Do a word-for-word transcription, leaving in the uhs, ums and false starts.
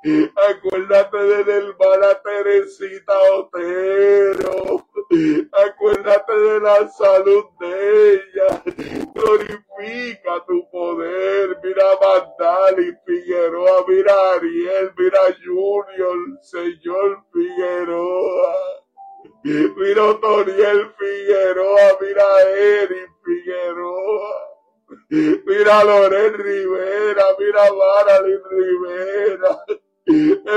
Acuérdate de la hermana Teresita Otero. Acuérdate de la salud de ella. Glorifica tu poder. Mira a Magdali Figueroa. Mira a Ariel. Mira a Junior. Señor Figueroa. Mira a Toriel Figueroa. Mira a Eric Figueroa. Mira a Loren Rivera. Mira a Maralyn Rivera.